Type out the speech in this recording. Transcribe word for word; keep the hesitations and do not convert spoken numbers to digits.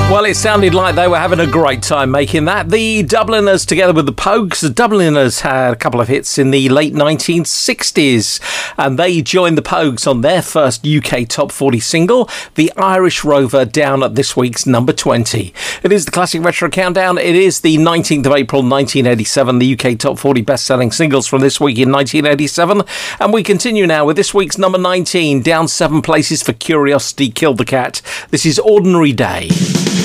Well, it sounded like they were having a great time making that. The Dubliners, together with the Pogues, the Dubliners had a couple of hits in the late nineteen sixties, and they joined the Pogues on their first U K Top forty single, The Irish Rover, down at this week's number twenty. It is the Classic Retro Countdown. It is the nineteenth of April, nineteen eighty-seven, the U K Top forty best-selling singles from this week in nineteen eighty-seven, and we continue now with this week's number nineteen, down seven places for Curiosity Killed the Cat. This is Ordinary Day.